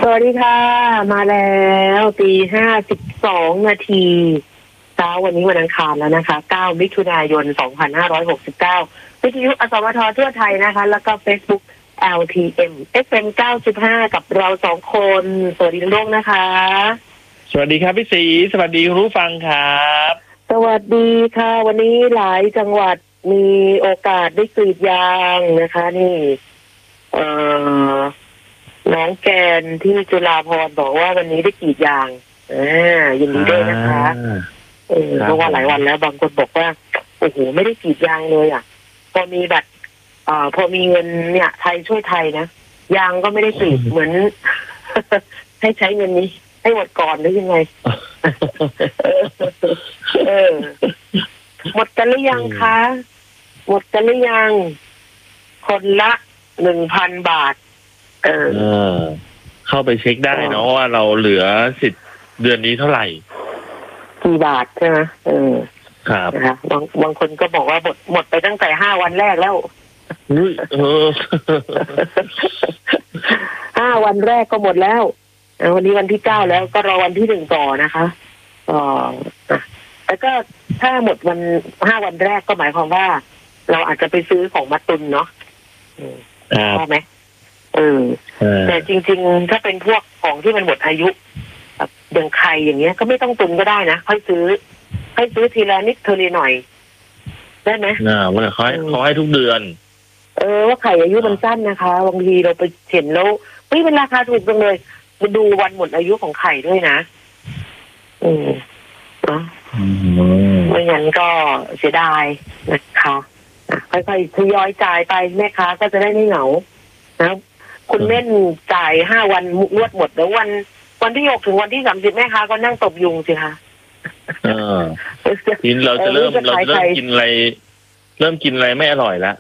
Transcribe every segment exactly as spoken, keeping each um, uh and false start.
สวัสดีค่ะมาแล้วตีห้าสิบสองนาทีเช้าวันนี้วันอังคารแล้วนะคะเก้ามิถุนายนสองพันห้าร้อยหกสิบเก้าวิทยุอสมททั่วไทยนะคะแล้วก็ Facebook แอล ที เอ็ม เอฟ เอ็ม เก้าสิบห้ากับเราสองคนสวัสดีทุกท่านนะคะสวัสดีครับพี่ศรีสวัสดีคุณผู้ฟังครับสวัสดีค่ะวันนี้หลายจังหวัดมีโอกาสได้กรีดยางนะคะนี่เอ่อน้องแกนที่จุฬาภรณ์บอกว่าวันนี้ได้กรีดยางอ่ายินดีด้วยนะคะเออเพราะว่าหลายวันแล้วบางคนบอกว่าโอ้โหไม่ได้กรีดยางเลยอ่ะพอมีบัตรอ่าพอมีเงินเนี่ยไทยช่วยไทยนะยางก็ไม่ได้กรีดเหมือน ให้ใช้เงินนี้ให้หมดก่อนหรือยังไง เออหมดกันหรือยังคะหมดกันหรือยังคนละหนึ่งพันบาทเออเข้าไปเช็คได้เนาะว่าเราเหลือสิทธิ์เดือนนี้เท่าไหร่กี่บาทใช่ไหมเออครับนะคะบางบางคนก็บอกว่าหมดหมดไปตั้งแต่ห้าวันแรกแล้วเออห้าวันแรกก็หมดแล้ววันนี้วันที่เก้าแล้วก็รอวันที่หนึ่งต่อนะคะอ๋อแล้วก็ถ้าหมดวันห้าวันแรกก็หมายความว่าเราอาจจะไปซื้อของมาตุนเนาะใช่ไหมเออแต่จริงๆถ้าเป็นพวกของที่มันหมดอายุแบบอย่างไข่อย่างเงี้ยก็ไม่ต้องตุนก็ได้นะค่อยซื้อค่อยซื้อทีละนิดเทละหน่อยได้ไหมอ่ามันเขาให้เขาให้ทุกเดือนเออว่าไข่อายุมันสั้นนะคะบางทีเราไปเห็นแล้วเฮ้ยมันราคาถูกจังเลยมาดูวันหมดอายุของไข่ด้วยนะอืมเนาะไม่งั้นก็เสียดายนะคะค่อยๆทยอยจ่ายไปแม่ค้าก็จะได้ไม่เหงานะคุณเล่นจ่ายห้าวันงวดหมดแล้ววันวันที่หกถึงวันที่สามสิบแม่ค้าก็นั่งตบยุงสิคะเออทีนี้เราจะเริ่มเราจะเริ่มกินอะไรเริ่มกินอะไรไม่อร่อยแล้ว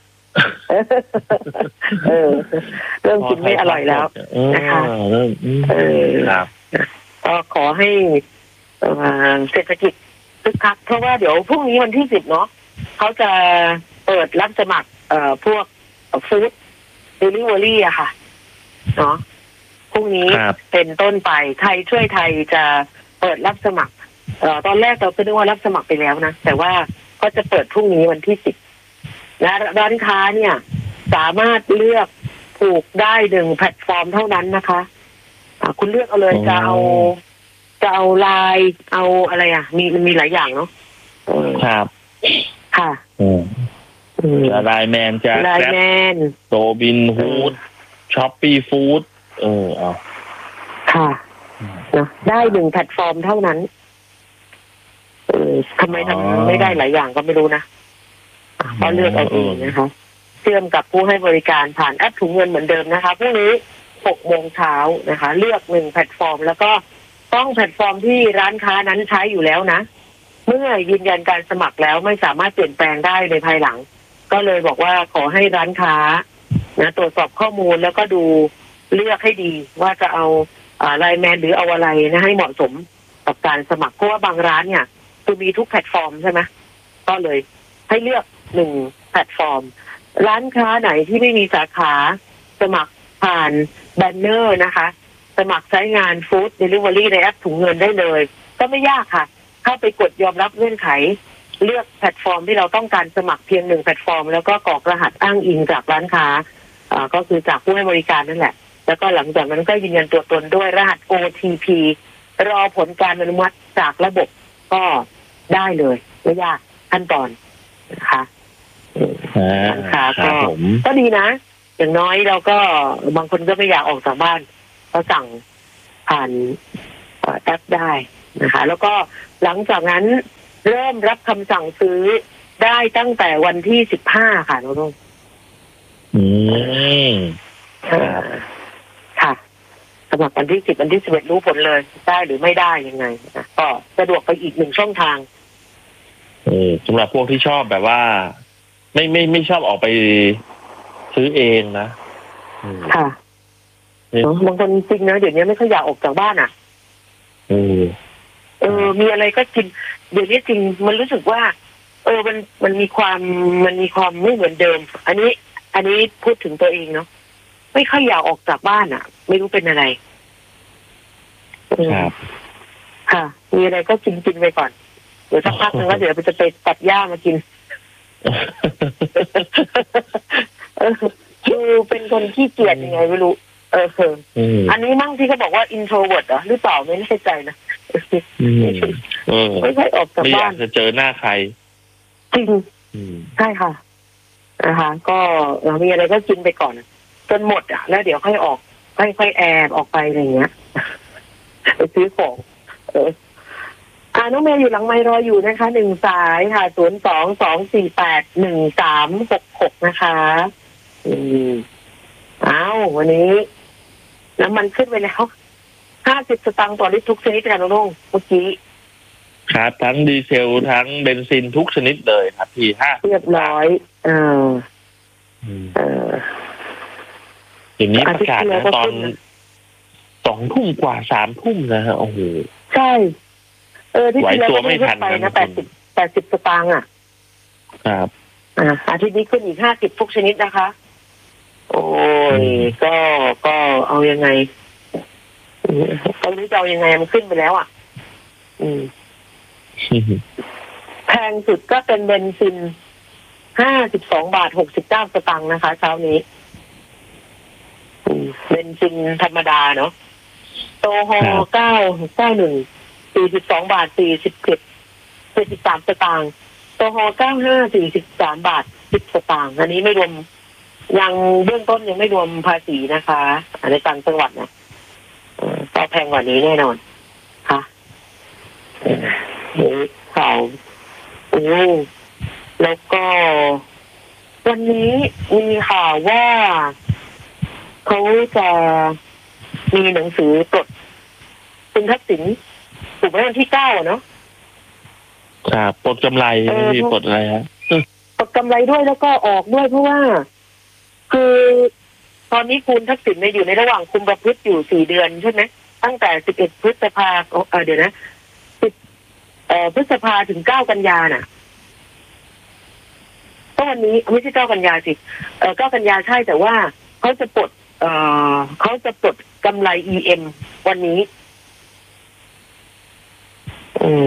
เออเริ่มกินไม่อร่อยแล้วนะคะเออครับก็ขอให้เศรษฐกิจคึกคักเพราะว่าเดี๋ยวพรุ่งนี้วันที่สิบเนาะเขาจะเปิดรับสมัครเอ่อพวกฟู้ดเดลิเวอรี่อะค่ะเนาะพรุ่งนี้เป็นต้นไปไทยช่วยไทยจะเปิดรับสมัครเอ่อตอนแรกเราก็นึกว่ารับสมัครไปแล้วนะแต่ว่าก็จะเปิดพรุ่งนี้วันที่สิบและร้านค้าเนี่ยสามารถเลือกผูกได้หนึ่งแพลตฟอร์มเท่านั้นนะคะอ่าคุณเลือกเอาเลยจะเอาจะเอาไลน์เอาอะไรอ่ะมีมันมีหลายอย่างเนาะครับค่ะจะไลน์แมนจะไลน์แมนโตบินฟู้ดช้อปปี้ฟู้ดเออเอาค่ะนะได้หนึ่งแพลตฟอร์มเท่านั้นเออทำไมทำไม่ได้หลายอย่างก็ไม่รู้นะก็เลือกเอาเองนะคะเชื่อมกับผู้ให้บริการผ่านแอปถุงเงินเหมือนเดิมนะคะพรุ่งนี้หกโมงเช้านะคะเลือกหนึ่งแพลตฟอร์มแล้วก็ต้องแพลตฟอร์มที่ร้านค้านั้นใช้อยู่แล้วนะเมื่อยืนยันการสมัครแล้วไม่สามารถเปลี่ยนแปลงได้ในภายหลังก็เลยบอกว่าขอให้ร้านค้านะตรวจสอบข้อมูลแล้วก็ดูเลือกให้ดีว่าจะเอาไลน์แมนหรือเอาอะไรนะให้เหมาะสมกับการสมัครเพราะว่าบางร้านเนี่ยคือมีทุกแพลตฟอร์มใช่ไหมก็เลยให้เลือกหนึ่งแพลตฟอร์มร้านค้าไหนที่ไม่มีสาขาสมัครผ่านแบนเนอร์นะคะสมัครใช้งานฟู้ดเดลิเวอรี่ในแอปถุงเงินได้เลยก็ไม่ยากค่ะเข้าไปกดยอมรับเงื่อนไขเลือกแพลตฟอร์มที่เราต้องการสมัครเพียงหนึ่งแพลตฟอร์มแล้วก็กรอกรหัสอ้างอิงจากร้านค้าอ่าก็คือจากผู้ให้บริการนั่นแหละแล้วก็หลังจากนั้นก็ยืนยันตัวตนด้วยรหัส โอ ที พี รอผลการอนุมัติจากระบบก็ได้เลยไม่ยากขั้นตอนนะคะค่ะก็ก็ดีนะอย่างน้อยเราก็บางคนก็ไม่อยากออกจากบ้านก็สั่งผ่านแอปได้นะคะแล้วก็หลังจากนั้นเริ่มรับคำสั่งซื้อได้ตั้งแต่วันที่สิบห้าค่ะน้องๆอืมค่ะสำหรับวันที่สิบวันที่สิบเอ็ดรู้ผลเลยได้หรือไม่ได้ยังไงนะก็สะดวกไปอีกหนึ่งช่องทางเออสำหรับพวกที่ชอบแบบว่าไม่ไม่ไม่ชอบออกไปซื้อเองนะค่ะบางคนจริงนะเดี๋ยวนี้ไม่ค่อยอยากออกจากบ้านอ่ะเออเออมีอะไรก็กินเดี๋ยวนี้จริงมันรู้สึกว่าเออมันมันมีความมันมีความไม่เหมือนเดิมอันนี้อันนี้พูดถึงตัวเองเนาะไม่ค่อยอยากออกจากบ้านอ่ะไม่รู้เป็นอะไรครับค่ะ มีอะไรก็กินกินไปก่อนเดี๋ยวสักพักนึงก็เดี๋ยวจะไปตัดหญ้ามากินเออคือเป็นคนขี้เกียจยังไงไม่รู้เอออันนี้มั่งที่เขาบอกว่า introvert เหรอหรือเปล่าไม่แน่ใจนะไม่ค่อยออกจากบ้านไม่อยากจะเจอหน้าใครจริงใช่ค่ะนะคะก็มีอะไรก็กินไปก่อนจนหมดอ่ะแล้วเดี๋ยวค่อยออกค่อยๆแอบออกไปอะไรเงี้ยไปซื้อของเอออ่าน้องเมย์อยู่หลังไมค์รออยู่นะคะหนึ่งสายค่ะศูนย์สองสองสี่แปดหนึ่งสามหกหกนะคะอืมอ้าววันนี้น้ำมันขึ้นไปแล้วห้าสิบสตางค์ต่อลิตรทุกชนิดค่ะน้องๆเมื่อกี้ครับทั้งดีเซลทั้งเบนซินทุกชนิดเลยครับพี่ห้าเรียบร้อยเออเอออย่างนี้ประกาศนะตอนสองทุ่มกว่าสามทุ่มนะฮะโอ้โหใช่เออที่จริงแล้วไม่ทันไปนะแปดสิบแปดสิบสตางค์อ่ะครับอ่าอาทิตย์นี้ขึ้นอีกห้าสิบทุกชนิดนะคะโอ้ยก็ก็เอายังไงตอนนี้จะเอายังไงมันขึ้นไปแล้วอ่ะอืมแพงสุดก็เป็นเบนซินห้าสิบสองบาทหกสิบเก้าสตางค์นะคะเช้านี้เบนซินธรรมดาเนาะโตฮอเก้าเก้าหนึ่งสี่สิบสองบาทสี่สิบเจ็ดสี่สิบสามสตางค์โตฮอเก้าห้าสี่สิบสามบาทสิบสตางค์อันนี้ไม่รวมยังเบื้องต้นยังไม่รวมภาษีนะคะในต่างจังหวัดนะก็แพงกว่านี้แน่นอนค่ะนี่ข่าวโอ้แล้วก็วันนี้มีข่าวว่าเขาจะมีหนังสือปลดคุณทักษิณถูกไหมวันที่เก้าเนาะครับปลดกำไรมีปลดอะไรฮะปลดกำไรด้วยแล้วก็ออกด้วยเพราะว่าคือตอนนี้คุณทักษิณเนี่ยอยู่ในระหว่างคุมประพฤติอยู่สี่เดือนใช่ไหมตั้งแต่สิบเอ็ดพฤษภาเออเดี๋ยวนะสิบเอ่อพฤษภาถึงเก้ากันยาน่ะก็วันนี้ไม่ใช่เก้ากันยาสิเออเก้ากันยาใช่แต่ว่าเขาจะปลดเอ่อเขาจะปลดกำไร อี เอ็ม วันนี้อืม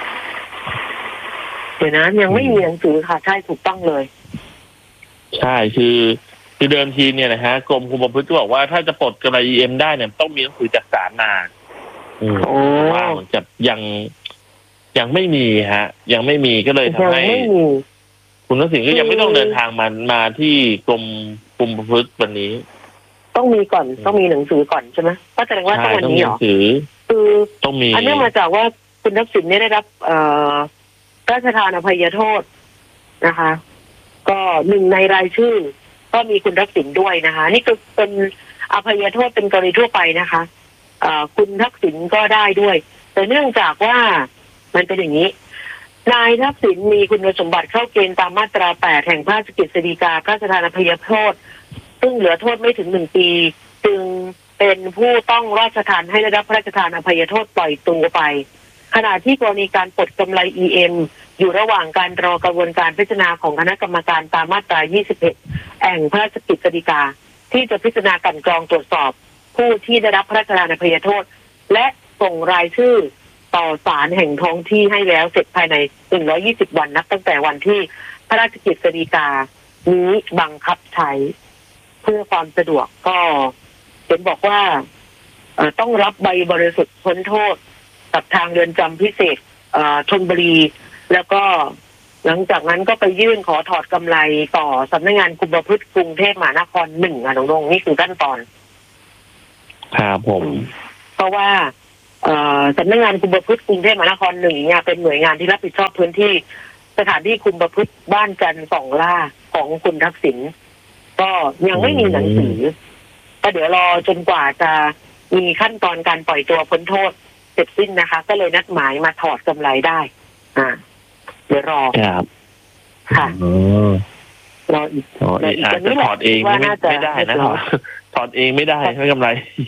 เดี๋ยวนะยังไม่มีหนังสือค่ะใช่ถูกต้องเลยใช่คือคือเดิมทีเนี่ยนะฮะกรมคุมประพฤติบอกว่าถ้าจะปลดกำไร อี เอ็ม ได้เนี่ยต้องมีหนังสือจากศาลมาว่ามันจะยังยังไม่มีฮะยังไม่มีก็เลยทำให้คุณทักษิณก็ยังไม่ต้องเดินทางมามาที่กรมคุมประพฤติวันนี้ต้องมีก่อนต้องมีหนังสือก่อนใช่ไหมก็แสดงว่าต้องวันนี้เหรอคือต้องมีอันนี้มาจากว่าคุณทักษิณเนี่ยได้รับเอ่อพระราชทานอภัยโทษนะคะก็หนึ่งในรายชื่อก็มีคุณทักษิณด้วยนะคะนี่ก็เป็นอภัยโทษเป็นกรณีทั่วไปนะคะเอ่อคุณทักษิณก็ได้ด้วยแต่เนื่องจากว่ามันเป็นอย่างนี้นายทักษิณมีคุณสมบัติเข้าเกณฑ์ตามมาตราแปดแห่งพระราชกฤษฎีกาพระราชทานอภัยโทษซึ่งเหลือโทษไม่ถึงหนึ่งปีจึงเป็นผู้ต้องราชทานให้ได้รับพระราชทานอภัยโทษปล่อยตัวไปขณะที่กรณีการปลดกำไร อี เอ็ม อยู่ระหว่างการรอกระบวนการพิจารณาของคณะกรรมการตามมาตรายี่สิบเอ็ดแห่งพระราชกฤษฎีกาที่จะพิจารณากลั่นกรองตรวจสอบผู้ที่ได้รับพระราชทานอภัยโทษและส่งรายชื่อต่อศาลแห่งท้องที่ให้แล้วเสร็จภายในหนึ่งร้อยยี่สิบวันนับตั้งแต่วันที่พระราชกฤษฎีกานี้บังคับใช้เพื่อความสะดวกก็เห็นบอกว่าต้องรับใบบริสุทธิ์พ้นโทษกับทางเรือนจำพิเศษชลบุรีแล้วก็หลังจากนั้นก็ไปยื่นขอถอดกำไรต่อสำนักงานคุมประพฤติกรุงเทพมหานครหนึ่งอ่ะน้องๆนี่คือขั้นตอนครับผมเพราะว่าสำนักงานคุมประพฤติกรุงเทพมหานครหนึ่งเนี่ยเป็นหน่วยงานที่รับผิดชอบพื้นที่สถานที่คุมประพฤติบ้านจันทร์สองล่าของคุณทักษิณก็ยังไม่มีหนังสือก็เดี๋ยวรอจนกว่าจะมีขั้นตอนการปล่อยตัวพ้นโทษเสร็จสิ้นนะคะก็เลยนัดหมายมาถอดกำไรได้อ่าเดี๋ยวรอครับค่ะรออีกอาจจะถอดเองไม่ไม่ได้นะถอดเองไม่ได้ไม่กำไร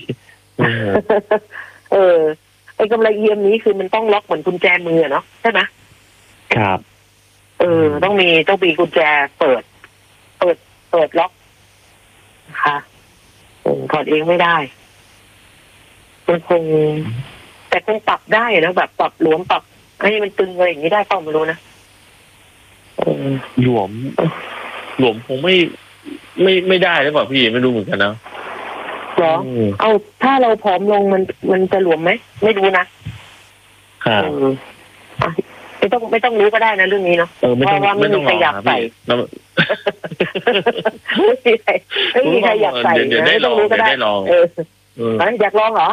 เออไอ้กำไรเยี่ยมนี้คือมันต้องล็อกเหมือนกุญแจมือเนาะใช่ไหมครับเออต้องมีต้องมีกุญแจเปิดเปิดเปิดล็อกค่ะถอดเองไม่ได้มันคงแต่คงปรับได้นะแบบปรับหลวมปรับให้มันตึงอะไรอย่างนี้ได้เปล่าไม่รู้นะเออหลวมหลวมคงไม่ไม่ไม่ได้หรือเปล่าพี่ไม่รู้เหมือนกันนะหรอเอาถ้าเราผอมลงมันมันจะหลวมไหมไม่รู้นะค่ะเอออ่ะไม่ต้องไม่ต้องรู้ก็ได้นะเรื่องนี้เนาะเออไม่ต้องว่าไม่ไม่ต้มีองใครอยากใส่แล้วไม่มีใครไม่มีใครอยากใส่เดี๋ยวนะได้ไม่ลต้ออง งรู้ก็เดี๋ยวได้ได้ลองเออเอออยากลองเหรอ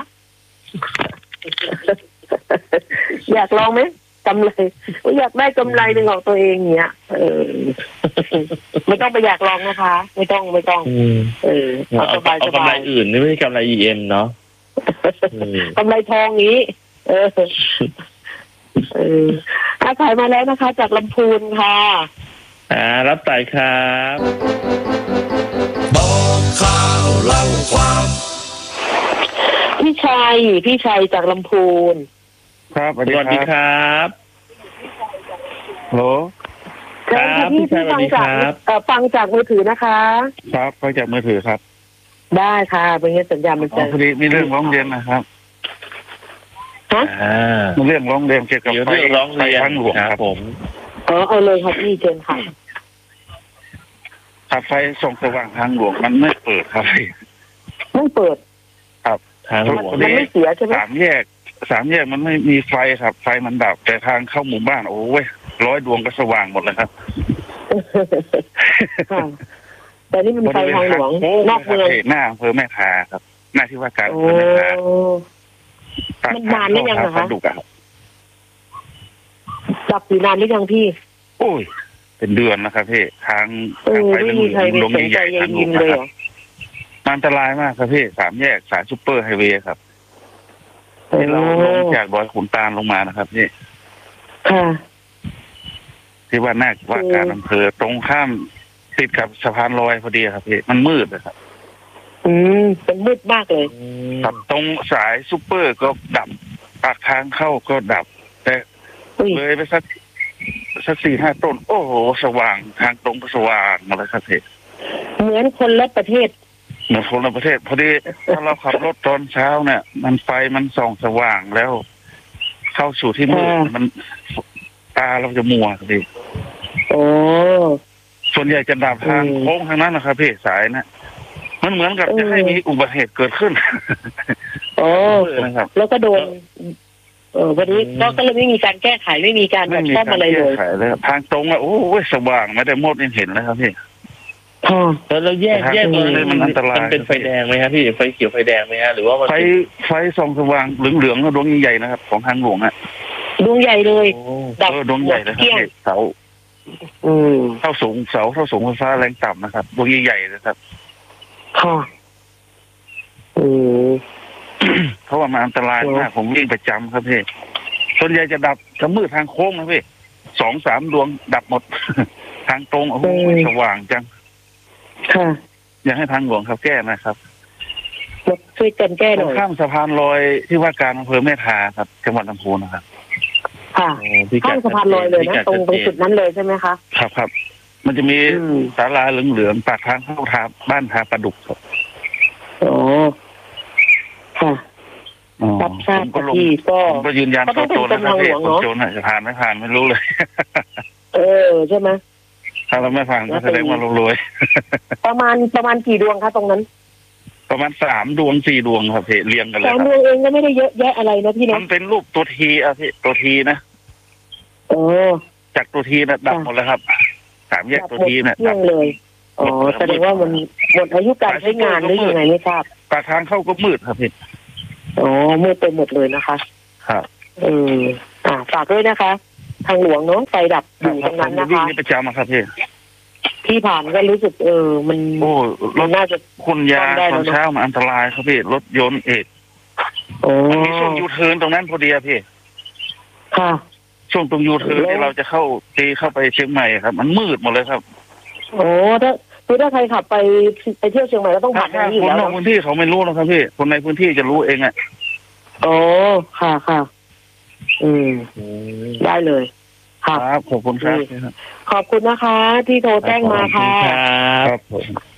อยากลองไหมกำไรอยากได้กำไรหนึ่งของตัวเองเนี้ยเออไม่ต้องไปอยากลองนะคะ ไม่ต้องไม่ต้องอืมเออเอาเอาสบายเอาสกำไรบายอื่นนี่ไม่ใช่กำไร อี เอ็ม เนาะอืมกำไรทองนี้ เออ เอออาขายมาแล้วนะคะ จากลำพูนค่ะอ่ารับสายครับบอกข่าวเล่าความพี่ชัยพี่ชัยจากลำพูนครับสวัสสดีวัสดีคครับ รับโหลครับพี่พี่ชัพี่ยฟังสวัสดีจากครับเอ่อฟังจากมือถือนะคะครับฟังจากมือถือครับได้ค่ะเป็นไงสัญญาณมันอ๋อจะพอดีมีเรื่องร้องเรียนนะครับฮะอ่ามีเรื่องร้องเรียนเกี่ยวกับเดี๋ยวไฟเรื่องร้องเรียนไฟทางหลวงคครัรับบ ผมเออเอาเลยครับพี่เจนค่ะครับไฟส่องสว่างทางหลวงมันไม่เปิดครับไม่เปิดทางหลมันวงมันไม่เสียใช่ไหมสามแยกสามแยกมันไม่มีไฟครับ ไฟมันดับแต่ทางเข้าหมู่บ้านโอ้ยร้อยดวงก็สว่างหมดเลยครับค่ะแต่นี่มันไฟทางหลวงโอ้นอกเมืองหน้าอำเภอแม่ทาครับ หน้าที่ว่าการโอ้อำเภอแม่ทาปากมันทนานหรือยังเข้อะคะปลาดุกอะครับดับอยู่นานหรือยังพี่โอ้ย เป็นเดือนนะครับพี่ทางเอทางอไฟไม่เหลืมีใครองไปๆลงสนใจใหญ่ๆยายทางหลยิวนงเลยนะคเหรรับออันตรายมากครับพี่สามแยกสายซูเปอร์ไฮเวย์ครับโอ้ที่เราลงจากดอยขุนตาลลงมานะครับนี่ค่ะที่ว่าหน้าว่าการอำเภอตรงข้ามติดกับสะพานลอยพอดีครับพี่มันมืดนะครับอืมเป็นมืดมากเลยครับตรงสายซูเปอร์ก็ดับปากทางเข้าก็ดับ แต่อุ้ยเลยไปสักสักสี่ห้าต้น โอ้โห สว่างทางตรงก็สว่างมาเลยครับพี่เหมือนคนละประเทศเหมือนคนละประเทศ พอดีถ้าเราขับรถตอนเช้าเนี่ย มันไฟมันส่องสว่างแล้ว เข้าสู่ที่มืดอ่ามันตาเราจะมัวครับพี่โอ้ส่วนใหญ่จะดับทางอืมโค้งทางนั้นนะครับพี่สายนะมันเหมือนกับเออจะให้มีอุบัติเหตุเกิดขึ้นโอ้นะครับแล้วก็โดน เออวันนี้ก็ก็เลยไม่มีการแก้ไขไม่มีการแบไม่บมีซ่อมการอะไรเลแก้ยไขเลยครับทางตรงอะโอ้ยสว่างไม่ได้มดยังเห็นเลยครับพี่ค่ะแล้วแล้วแยกแยกตรงนี้มันอันตรายมันเป็นไฟแดงไหมครับพี่ไฟเขียวไฟแดงไหมฮะหรือว่ามันไฟเป็นไฟส่องสว่างเหลืองๆแล้วดวงใหญ่ๆนะครับ ของทางหลวงอะดวงใหญ่เลยโอ้ดับเออดวงใหญ่เลยครับเกลี้ยงพี่เสาอืมเท่าสูงเสาเท่าสูงไฟฟ้าแรงต่ำนะครับดวงใหญ่ๆนะครับค่ะอืมเพราะว่ามันอันตรายมากผมวิ่งประจำครับพี่ส่วนใหญ่จะดับจะมืดทางโค้งนะพี่สองสามดวงดับหมด ทางตรงโอ้โหสว่างจังค่ะอยากให้ทางหลวงเขาแก้นะครับมาช่วยกันแก้หตรน่งอยข้ามสะพานลอยที่ว่าการอำเภอแม่ทาครับจังหวัดลำพูนนะครับค่ะโอ้พิกัข้าดงสะพานลอยเลยนะพิกัดตรงตรงชัจุดดเจนนั้นเลยใช่ไหมคะครับครับ มันจะมีอืมศาลาเหลืองๆปากทางเข้าทาบ้านทาปลาดุกครับโอ้ค่ะอ๋อรับทราบผมก็ลงพี่ก็ผมก็ยืนยันก็ต้ตัอวงโจรนะครับเป็นพี่ทางหลวงคนเนอะโจรน่ะจะผ่านไม่ผ่านไม่รู้เลยเออใช่ไหมถ้าเราไม่ผ่านก็แสดงว่าเรารวยประมาณประมาณกี่ดวงคะตรงนั้นประมาณสามดวงสี่ดวงครับพี่เรียงกันเลยสามครับดวงเองก็ไม่ได้เยอะแยะอะไรนะพี่มันะนเป็นรูปตัวทีอะพี่ตัวทีนะโอ้จากตัวทีนะดับค่ะหมดแล้วครับสามแยกดับตัวหมดทีเนี่ยเที่ยงเลยอ๋อแสดงว่ามันหมดอายุการใช้งานหรือยังไงไม่ทราบปากทางเข้าก็มืดครับพี่อ๋อมืดไปหมดเลยนะคะครับเอออ่าฝากด้วยนะคะ ทางหลวงเนาะไฟดับอยู่ตรงนั้นผมนะวิ่งคะนี่ประจำอะครับพี่ที่ผ่านก็รู้สึกเออ มันโอ้รมัถนน่าจะคุณยาซ่อมได้ตแล้อวน เนอะเช้ามันอันตรายครับพี่รถยนต์เอกโอ้มันมีช่วงยูเทิร์นตรงนั้นพอดีอะพี่ค่ะช่วงตรงยูเทิร์นที่เราจะเข้าตีเข้าไปเชียงใหม่ครับ มันมืดหมดเลยครับโอ้ถ้าคือถ้าใครขับไปไปเที่ยวเชียงใหม่ก็ต้องผ่านทาถ้างนี้อคยู่นแล้วนอกเนอะพื้นที่เขาไม่รู้นะครับพี่คนในพื้นที่จะรู้เองอะโอ้ค่ะค่ะ อืมอืมได้เลย ค่ะครับขอบคุณครับขอบคุณนะคะ ที่โทรแจ้งมาค่ะขอบณรับครับผม